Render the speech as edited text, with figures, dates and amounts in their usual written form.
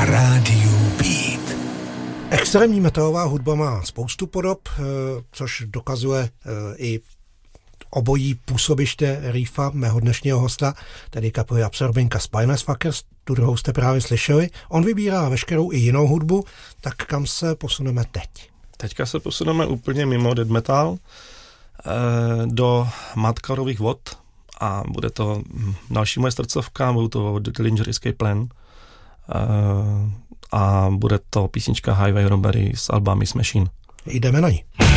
rádiu Beat. Extrémní metalová hudba má spoustu podob, což dokazuje i obojí působiště rýfa mého dnešního hosta, tedy kapely Absorbinka Spineless Fuckers, tu druhou jste právě slyšeli. On vybírá veškerou i jinou hudbu, tak kam se posuneme teď? Teďka se posuneme úplně mimo death metal, do Madcarových vod a bude to další moje srdcovka, budou to The Dillinger Escape Plan a bude to písnička Highway Robbery z alba Miss Machine. Jdeme na ní.